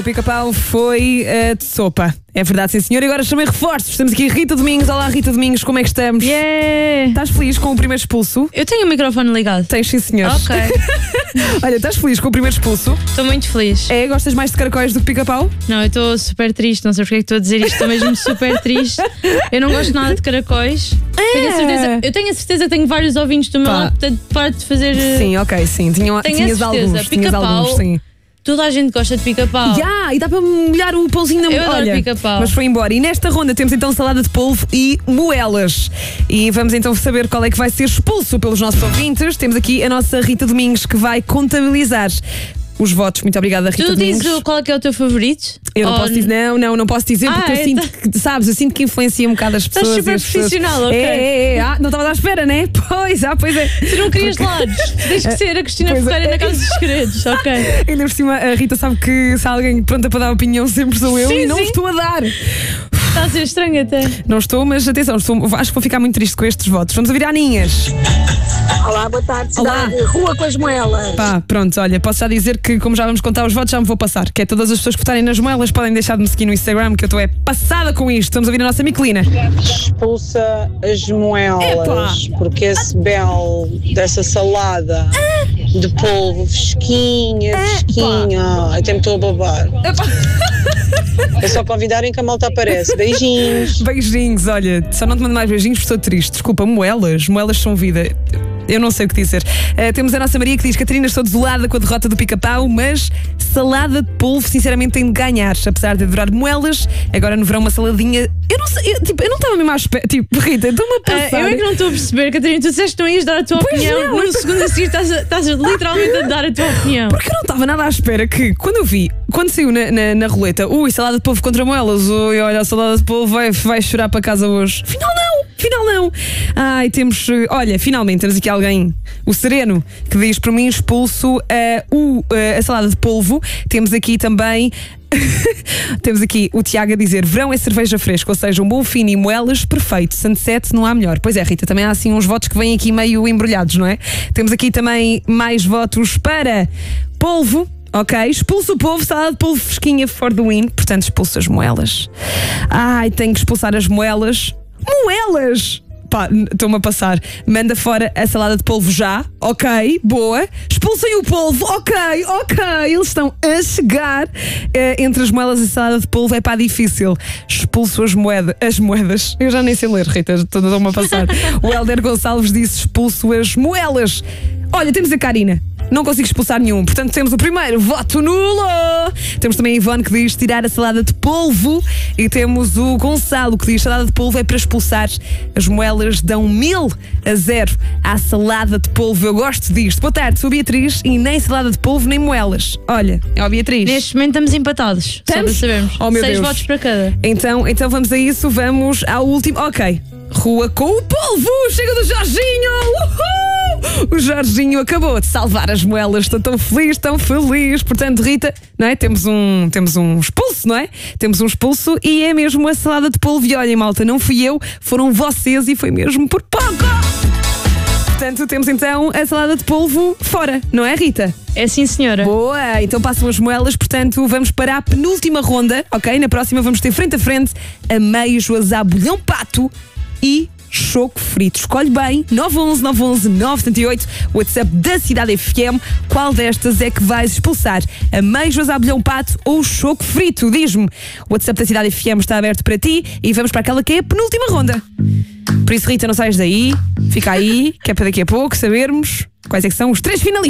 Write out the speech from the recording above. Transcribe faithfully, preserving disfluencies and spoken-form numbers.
O Pica-Pau foi uh, de sopa. É verdade, sim senhor. E agora chamei reforços. Estamos aqui Rita Domingos. Olá, Rita Domingos, como é que estamos? Yeah. Estás feliz com o primeiro expulso? Eu tenho o microfone ligado. Tens, sim senhor. Ok. Olha, estás feliz com o primeiro expulso? Estou muito feliz. É? Gostas mais de caracóis do que Pica-Pau? Não, eu estou super triste. Não sei porque é que estou a dizer isto. Estou mesmo super triste. Eu não gosto nada de caracóis. É. Tenho a certeza, eu tenho a certeza que tenho vários ouvintes do meu Pá. lado. Portanto, para de fazer. Sim, ok, sim. Tinha, Tenho tinhas a certeza. alguns. Tinhas Pica-Pau. alguns, sim. Toda a gente gosta de pica-pau. Yeah, e dá para molhar o pãozinho na Eu adoro Olha, pica-pau. mas foi embora. E nesta ronda temos então salada de polvo e moelas. E vamos então saber qual é que vai ser expulso pelos nossos ouvintes. Temos aqui a nossa Rita Domingos que vai contabilizar os votos. Muito obrigada, Rita Tu Domingos. dizes qual é que é o teu favorito? Eu não Ou- posso dizer, não, não, não posso dizer, Ah, porque eu é, sinto tá- que, sabes, eu sinto que influencia um bocado as Estás pessoas. super e as pessoas- profissional, ok. É, é, é. Ah, não estava à espera, né? Pois, ah, pois é. Tu não querias lados. Tens que ser a Cristina Pois é. Ferreira na Casa dos Segredos, ok? Ainda por cima, a Rita sabe que se há alguém pronta para dar opinião sempre sou eu Sim, e não sim. estou a dar. Está a ser estranho até. Não estou, mas atenção, estou- acho que vou ficar muito triste com estes votos. Vamos ouvir a Aninhas. Olá, boa tarde, Olá. cidade, Rua com as Moelas. Pá, pronto, olha, posso já dizer que, como já vamos contar os votos, já me vou passar. Que é todas as pessoas que votarem nas moelas podem deixar de me seguir no Instagram, que eu estou é passada com isto. Vamos ouvir a nossa Miquelina. Expulsa as moelas, Epá. porque esse belo dessa salada de polvo fresquinha, fresquinha, até me estou a babar. É só convidarem que a malta aparece. Beijinhos. Beijinhos, olha, só não te mando mais beijinhos porque estou triste. Desculpa, moelas, moelas são vida. Eu não sei o que dizer. Uh, temos a nossa Maria que diz: Catarina, estou desolada com a derrota do Pica-Pau, mas salada de polvo, sinceramente, tem de ganhar. Apesar de adorar moelas, agora no verão uma saladinha. Eu não sei, eu, tipo, eu não estava mesmo à espera. Tipo, Rita, estou-me a Ah, passar. eu é que não estou a perceber, Catarina. Tu disseste que não ias dar a tua Pois opinião. não. Num segundo a seguir estás, a- estás a literalmente a dar a tua opinião. Porque eu não estava nada à espera que, quando eu vi, quando saiu na, na, na roleta, ui, salada de polvo contra moelas, ui, olha, a salada de polvo vai, vai chorar para casa hoje. Final não, final não. Ai, temos, eh, olha, finalmente temos aqui alguém, o Sereno, que diz para mim expulso eh, o, eh, a salada de polvo. Temos aqui também. Temos aqui o Tiago a dizer: verão é cerveja fresca, ou seja, um bom fino e moelas, perfeito. Sunset não há melhor. Pois é, Rita, também há assim uns votos que vêm aqui meio embrulhados, não é? Temos aqui também mais votos para polvo. Ok, expulso o polvo, salada de polvo fresquinha for the win. Portanto, expulso as moelas. Ai, tenho que expulsar as moelas. Moelas! Pá, n- estou-me a passar. Manda fora a salada de polvo já. Ok, boa. Expulsem o polvo. Ok, ok. Eles estão a chegar. Eh, entre as moelas e a salada de polvo é pá, difícil. Expulso as moedas. As moedas. Eu já nem sei ler, Rita. Estou-me a passar. O Helder Gonçalves disse: expulso as moelas. Olha, temos a Karina. Não consigo expulsar nenhum. Portanto, temos o primeiro voto nulo. Temos também a Ivone que diz tirar a salada de polvo. E temos o Gonçalo que diz salada de polvo é para expulsar. As moelas dão mil a zero à salada de polvo. Eu gosto disto. Boa tarde, sou a Beatriz e nem salada de polvo nem moelas. Olha, é a Beatriz. Neste momento estamos empatados. Estamos? Só para sabermos. Oh, meu Seis Deus. votos para cada. Então, então vamos a isso. Vamos ao último. Ok. Rua com o polvo. Chega do Jorginho. Uhul! O Jorginho acabou de salvar as moelas. Estou tão feliz, tão feliz. Portanto, Rita, não é? Temos um, temos um expulso, não é? Temos um expulso e é mesmo a salada de polvo. E olhem, malta, não fui eu, foram vocês e foi mesmo por pouco. Portanto, temos então a salada de polvo fora, não é, Rita? É sim, senhora. Boa, então passam as moelas, portanto vamos para a penúltima ronda, ok? Na próxima vamos ter frente a frente ameijoas à bolhão pato e choco frito. Escolhe bem, nove um um, nove um um, nove sete oito, WhatsApp da Cidade F M. Qual destas é que vais expulsar? Ameijoas à bolhão pato ou choco frito? Diz-me. O WhatsApp da Cidade F M está aberto para ti e vamos para aquela que é a penúltima ronda. Por isso, Rita, não saias daí, fica aí, que é para daqui a pouco sabermos quais é que são os três finalistas.